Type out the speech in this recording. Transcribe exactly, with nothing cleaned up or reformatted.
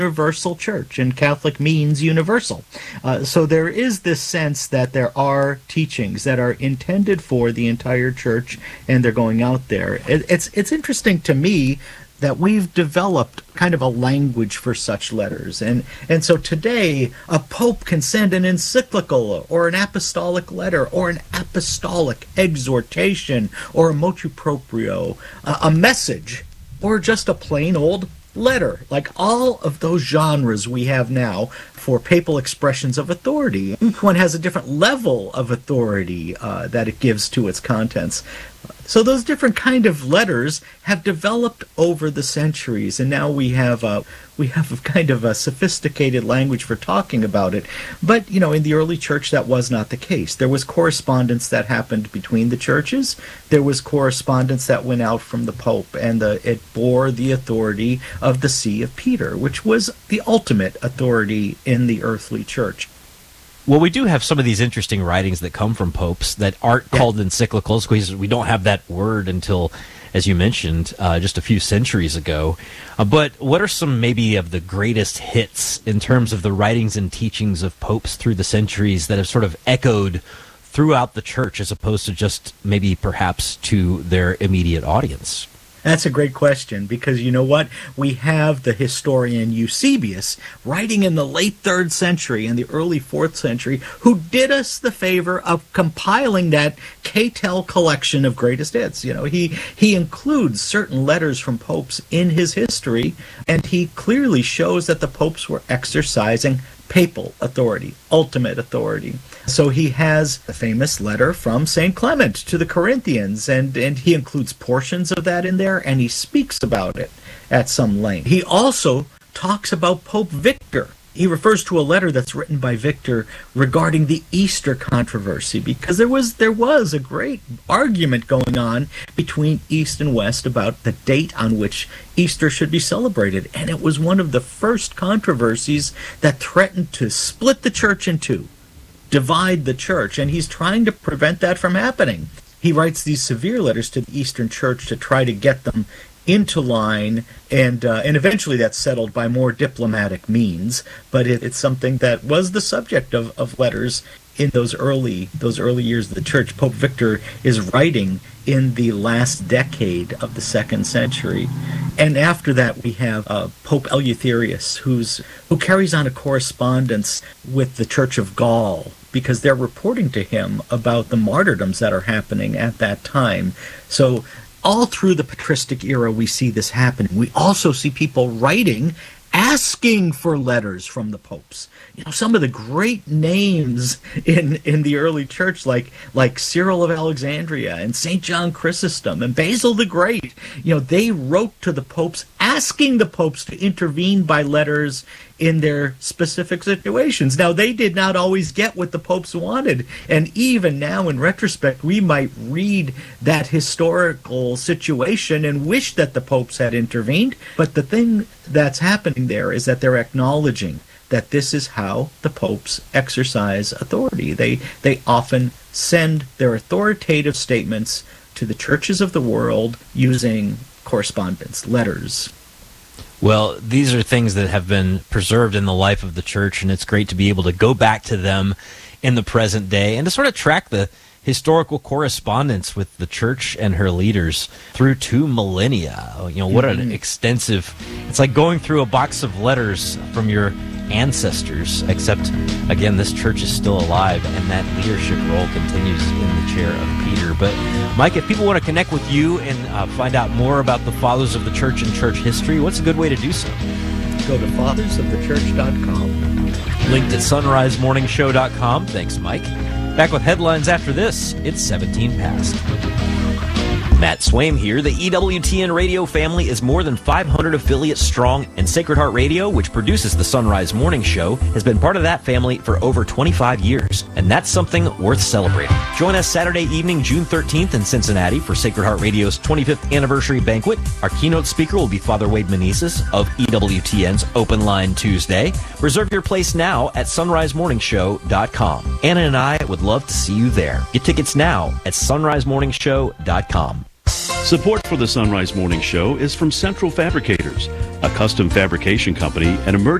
universal church, and Catholic means universal. Uh, so there is this sense that there are teachings that are intended for the entire church, and they're going out there. It, it's it's interesting to me that we've developed kind of a language for such letters. And, and so today, a pope can send an encyclical or an apostolic letter or an apostolic exhortation or a motu proprio, uh, a message, or just a plain old letter. Like all of those genres we have now for papal expressions of authority. Each one has a different level of authority uh, that it gives to its contents. So those different kind of letters have developed over the centuries, and now we have a we have a kind of a sophisticated language for talking about it. But you know, in the early church, that was not the case. There was correspondence that happened between the churches. There was correspondence that went out from the Pope, and the, it bore the authority of the See of Peter, which was the ultimate authority in the earthly church. Well, we do have some of these interesting writings that come from popes that aren't yeah. called encyclicals, because we don't have that word until, as you mentioned, uh, just a few centuries ago. Uh, but what are some maybe of the greatest hits in terms of the writings and teachings of popes through the centuries that have sort of echoed throughout the church as opposed to just maybe perhaps to their immediate audience? That's a great question, because you know what? We have the historian Eusebius writing in the late third century and the early fourth century, who did us the favor of compiling that K-Tel collection of greatest hits. You know, he, he includes certain letters from popes in his history, and he clearly shows that the popes were exercising papal authority, ultimate authority. So he has a famous letter from Saint Clement to the Corinthians, and, and he includes portions of that in there, and he speaks about it at some length. He also talks about Pope Victor. He refers to a letter that's written by Victor regarding the Easter controversy, because there was there was a great argument going on between East and West about the date on which Easter should be celebrated, and it was one of the first controversies that threatened to split the church in two, divide the church, and he's trying to prevent that from happening. He writes these severe letters to the Eastern Church to try to get them into line, and uh, and eventually that's settled by more diplomatic means, but it, it's something that was the subject of, of letters in those early those early years of the church. Pope Victor is writing in the last decade of the second century, and after that we have uh, Pope Eleutherius, who's who carries on a correspondence with the Church of Gaul, because they're reporting to him about the martyrdoms that are happening at that time. So all through the patristic era, we see this happening. We also see people writing, asking for letters from the popes. You know, some of the great names in, in the early church, like like Cyril of Alexandria and Saint John Chrysostom and Basil the Great, you know, they wrote to the popes asking the popes to intervene by letters in their specific situations. Now, they did not always get what the popes wanted, and even now, in retrospect, we might read that historical situation and wish that the popes had intervened, but the thing that's happening there is that they're acknowledging that this is how the popes exercise authority. They, they often send their authoritative statements to the churches of the world using correspondence, letters. Well, these are things that have been preserved in the life of the church, and it's great to be able to go back to them in the present day and to sort of track the historical correspondence with the church and her leaders through two millennia. You know, what mm-hmm. an extensive... It's like going through a box of letters from your ancestors, except, again, this church is still alive, and that leadership role continues in the chair of Peter. But, Mike, if people want to connect with you and uh, find out more about the Fathers of the Church and church history, what's a good way to do so? Go to fathers of the church dot com. Linked at sunrise morning show dot com. Thanks, Mike. Back with headlines after this. It's seventeen past. Matt Swaim here. The E W T N radio family is more than five hundred affiliates strong, and Sacred Heart Radio, which produces the Sunrise Morning Show, has been part of that family for over twenty-five years, and that's something worth celebrating. Join us Saturday evening, June thirteenth in Cincinnati for Sacred Heart Radio's twenty-fifth anniversary banquet. Our keynote speaker will be Father Wade Meneses of E W T N's Open Line Tuesday. Reserve your place now at sunrise morning show dot com. Anna and I would love to see you there. Get tickets now at sunrise morning show dot com. Support for the Sunrise Morning Show is from Central Fabricators, a custom fabrication company, and emergency